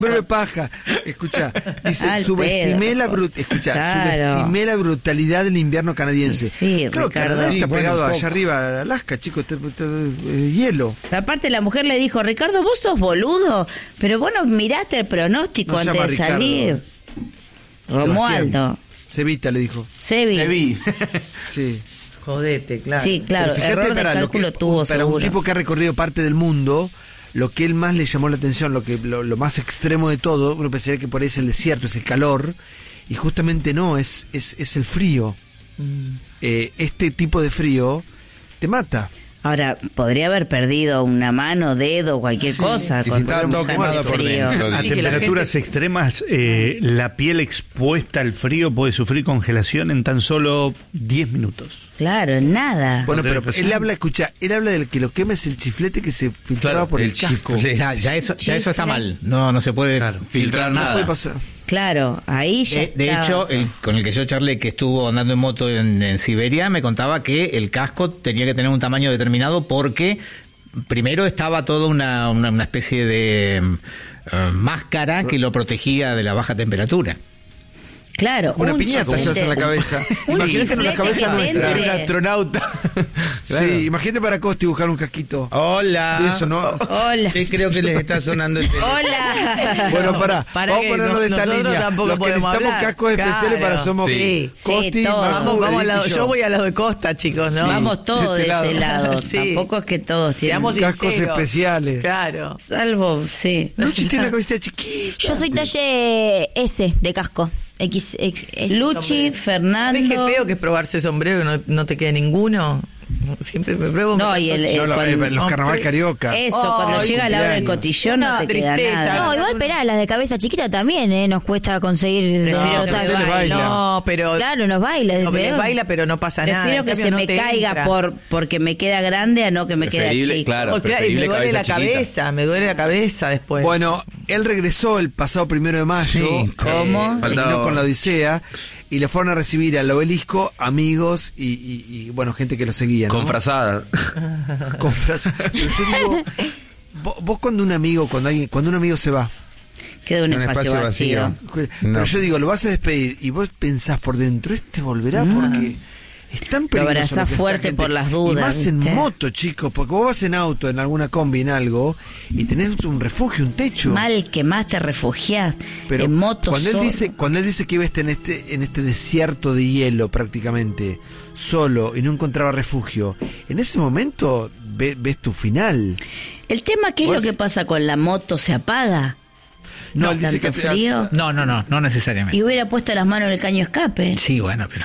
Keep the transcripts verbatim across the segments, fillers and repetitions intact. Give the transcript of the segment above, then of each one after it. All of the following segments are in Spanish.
Breve paja. Escucha, dice, Al subestimé pedo. la brut escucha, Claro. subestimé la brutalidad del invierno canadiense. Sí, claro, Ricardo. Canadá Sí, está bueno, pegado un allá poco. arriba, Alaska, chicos, te- te- eh, hielo. Aparte la mujer le dijo, Ricardo, vos sos boludo, pero vos no miraste el pronóstico No antes llama de Ricardo. salir. Romualdo. Cevita le dijo. Sebi. Se vi. Sí. Jodete, claro. Sí, claro, Pero error de para, lo cálculo que- tuvo para un seguro. tipo que ha recorrido parte del mundo, lo que él más le llamó la atención, lo que lo, lo más extremo de todo, uno pensaría que por ahí es el desierto, es el calor, y justamente no, es, es, es el frío. Mm. Eh, este tipo de frío te mata. Ahora, podría haber perdido una mano, dedo, cualquier cosa. Y si con estaba todo semejante quemado por frío. dentro. A Sí, que la temperaturas gente- extremas, eh, la piel expuesta al frío puede sufrir congelación en tan solo diez minutos. Claro, en nada. Bueno, tenés pero razón. él habla, escucha, él habla del que lo quema es el chiflete que se filtraba Claro, por el, el casco. chiflete. Ya, ya eso, ya eso está Chifle. mal. No, no se puede filtrar No No puede nada. pasar. Claro, ahí ya De, de estaba. hecho, el, con el que yo charlé, que estuvo andando en moto en, en Siberia, me contaba que el casco tenía que tener un tamaño determinado porque primero estaba toda una, una, una especie de eh, máscara que lo protegía de la baja temperatura. Claro, Una un piñata chiflete. llevas en la cabeza. Un Imagínate en una chiflete cabeza que te nuestra. entre. Un astronauta. Sí, imagínate para Costi buscar un casquito. Hola. Eso, ¿no? Hola. ¿Qué creo que les está sonando el teléfono? Hola. Bueno, pará, Para vamos que a ponernos de no- esta nosotros línea. tampoco Lo que podemos necesitamos hablar. cascos especiales Claro. para somos Sí. Costi, Sí, todos. Majo, Vamos, vamos al Eric lado. y Yo voy al lado de Costa, chicos, ¿no? Vamos todos de de este ese lado. Sí. Tampoco es que todos tienen. Seamos cascos sinceros. especiales. Claro. Salvo, sí. Luchi tiene una cabecita chiquita. Yo soy talle S de casco. X, X, S. Luchi, Fernando. ¿Ves qué feo que es probarse sombrero y no, no te queda ninguno? Siempre me pruebo. No, me y el- tanto- eh, Yo, lo- cuando- eh, los carnaval Hombre. carioca. Eso, cuando Ay, llega la hora del cumpleaños. cotillón no Una te queda tristeza. nada. No, igual, esperá, las de cabeza chiquita también, ¿eh? Nos cuesta conseguir Prefiero los que me talles. baile. baila. No, pero. Claro, nos baila. es No, les peor. baila, pero no pasa nada. Prefiero En que cambio, se no me te caiga entra. por porque me queda grande a no que me queda Preferible, chico. claro. Oh, claro, y me preferible duele la cabeza chiquita. cabeza, me duele la cabeza después. Bueno, él regresó el pasado primero de mayo. Sí, ¿Cómo? Eh, Faltaba- terminó con la Odisea y le fueron a recibir al obelisco amigos y, y- y, bueno, gente que lo seguía, ¿no? Con frazada. Con frases. Pero yo digo, vos, vos cuando un amigo, cuando alguien, cuando un amigo se va, Queda un, Un espacio, espacio vacío. vacío. pero No. yo digo, lo vas a despedir y vos pensás por dentro, este volverá porque es tan peligroso. abrazás lo que está fuerte gente. por las Y dudas, más en ¿viste? moto, chicos, porque vos vas en auto, en alguna combi, en algo, y tenés un refugio, un techo. Mal que más te refugiás Pero en moto cuando él solo. dice, cuando él dice que iba a estar en este, en este desierto de hielo prácticamente, solo y no encontraba refugio, en ese momento ve- ves tu final. El tema, ¿qué es Vos- lo que pasa con la moto? ¿Se apaga? No, él dice ¿Tanto que te- frío? No, no, no, no necesariamente. Y hubiera puesto las manos en el caño escape. Sí, bueno, pero...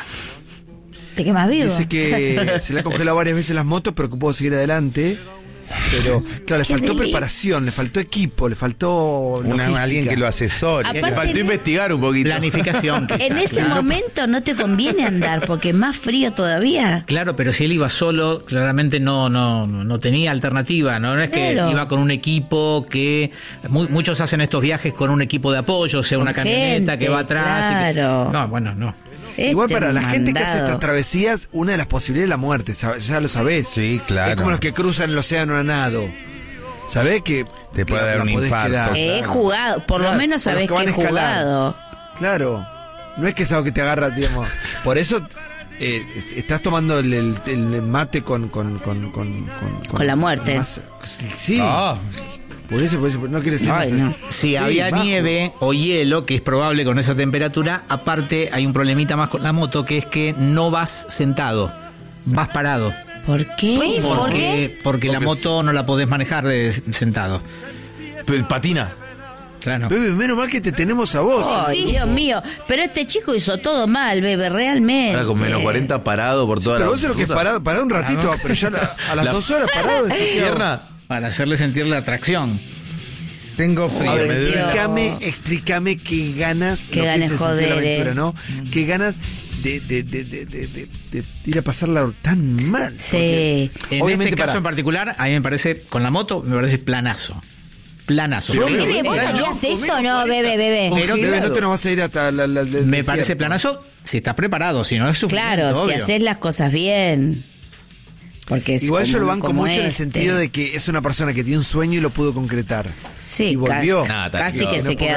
Te quemas vivo. Dice que se le ha congelado varias veces las motos, pero que puedo seguir adelante. Pero, claro, le Qué faltó deli- preparación, le faltó equipo, le faltó Una- logística. alguien que lo asesore. Aparte- Le faltó investigar un poquito. Planificación. quizás, En ese claro. momento no te conviene andar porque es más frío todavía. Claro, pero si él iba solo, claramente no no no tenía alternativa, no, no es que Claro. iba con un equipo que mu- muchos hacen estos viajes con un equipo de apoyo, o sea, una Con camioneta gente, que va atrás. y que- claro. No, bueno, no. Igual Este para la gente que hace mandado. estas travesías, una de las posibilidades es la muerte, sab- ya lo sabés. Sí, claro. Es como los que cruzan el océano a nado. ¿Sabés que Te puede que dar la un podés infarto. quedar? He jugado, por Claro, lo menos por los sabés que van que he a escalar. jugado. Claro, no es que es algo que te agarra, digamos. Por eso eh, est- estás tomando el, el- el mate con con, con, con, Con la muerte. más- sí, Ah, por eso, por eso, no quiero decir Ay, más. no. Si Sí, había bajo. nieve o hielo, que es probable con esa temperatura, aparte hay un problemita más con la moto, que es que no vas sentado, vas parado. ¿Por qué? Uy, ¿por Porque, qué? porque la Porque moto no la podés manejar de sentado. P- Patina. Claro. Bebe, menos mal que te tenemos a vos. Ay, Sí. Dios mío. Pero este chico hizo todo mal, bebé, realmente. Ahora con menos cuarenta parado por toda Pero la vos sabés lo que es ruta. parar, parar un ratito, pero ya la- a las La- dos horas parado. La pierna. Para hacerle sentir la atracción. tengo frío. A ver, me duele la- explícame, explícame qué ganas, Qué lo que ganas es el sentido de la joder, aventura, eh. ¿no? Qué ganas de, de, de, de, de, de- de ir a pasarla tan mal. Sí. En Obviamente, este caso para- en particular, a mí me parece, con la moto, me parece planazo. Planazo. Sí, Porque- Bebe, ¿vos harías eso o no, bebé, bebé? Porque, Pero- bebé, no te nos vas a ir hasta la, la- del me desierto. parece planazo si estás preparado, si no es suficiente. Claro, si obvio. haces las cosas bien. Porque es Igual yo como- lo banco como mucho en el este. sentido de que es una persona que tiene un sueño y lo pudo concretar. Sí, y volvió. ca- Nada, casi tranquilo. que No se puedo queda